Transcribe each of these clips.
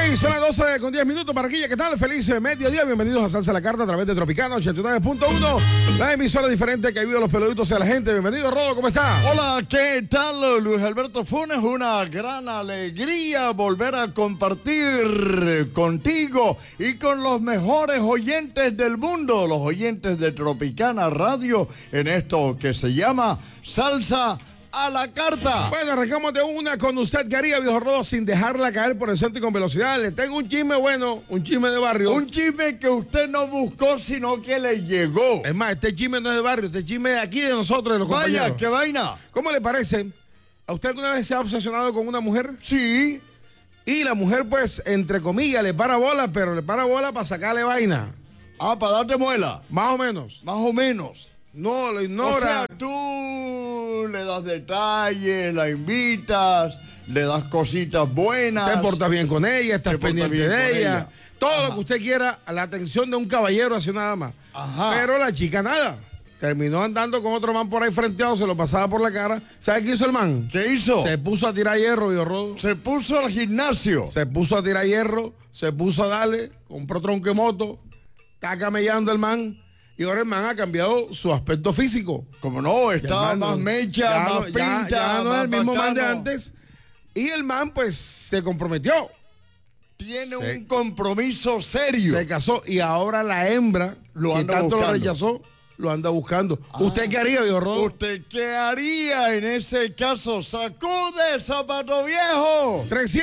Ok, son las 12 con 10 minutos. Barranquilla, ¿qué tal? Feliz mediodía. Bienvenidos a Salsa la Carta a través de Tropicana 89.1. La emisora diferente que ayuda a los peluditos y a la gente. Bienvenido, Rodo, ¿cómo está? Hola, ¿qué tal, Luis Alberto Funes? Una gran alegría volver a compartir contigo y con los mejores oyentes del mundo, los oyentes de Tropicana Radio, en esto que se llama Salsa a la Carta. Bueno, arrancamos de una con usted, ¿qué haría, viejo Rodo, sin dejarla caer por el centro y con velocidad? Le tengo un chisme bueno, un chisme de barrio. Un chisme que usted no buscó, sino que le llegó. Es más, este chisme no es de barrio, este chisme es aquí de nosotros, de los compañeros. Vaya, qué vaina. ¿Cómo le parece? ¿A usted alguna vez se ha obsesionado con una mujer? Sí. Y la mujer, pues, entre comillas, le para bola, pero le para bola para sacarle vaina. Ah, para darte muela. Más o menos. Más o menos. No, lo O ignora. sea, tú le das detalles, la invitas, le das cositas buenas. Te portas bien con ella, estás Te portas pendiente bien de con ella. ella. Todo Ajá. lo que usted quiera, la atención de un caballero hacia una dama. Ajá. Pero la chica nada. Terminó andando con otro man por ahí frenteado, se lo pasaba por la cara. ¿Sabe qué hizo el man? ¿Qué hizo? Se puso a tirar hierro, viejo Rodo. Se puso al gimnasio. Se puso a tirar hierro, se puso a darle, compró tronco de moto, está camellando el man. Y ahora el man ha cambiado su aspecto físico. Como no, Ya está el man más no- mecha, ya más no- pinta, ya no es más el mismo man de bacano. antes. Y el man, pues, se comprometió. Tiene Se- un compromiso serio. Se casó y ahora la hembra, Lo que anda tanto buscando. lo rechazó, lo anda buscando. ¿Usted qué haría, viejo Rodo? ¿Usted qué haría en ese caso? ¡Sacude, zapato viejo!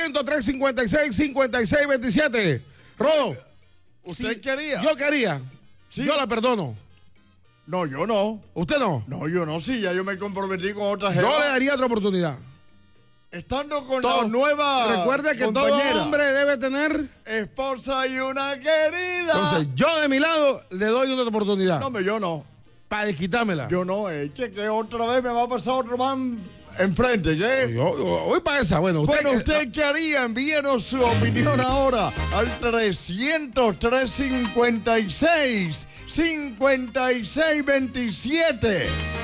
300-356-5627. Rodo. ¿Usted qué haría? ¿Yo qué haría? Sí. Yo la perdono. No, yo no. ¿Usted no? No, yo no. Sí, ya yo me comprometí con otra Yo gente. le daría otra oportunidad. Estando con Todo. la nueva Recuerde que todo compañera, hombre debe tener. esposa y una querida. Entonces, yo de mi lado le doy una oportunidad. No, hombre, yo no. Para desquitármela. Yo no, che, que otra vez me va a pasar otro man enfrente, ¿qué? Yo voy para esa. Bueno, Bueno, que- ¿usted qué haría? Envíenos su opinión ahora al 300-356-5627.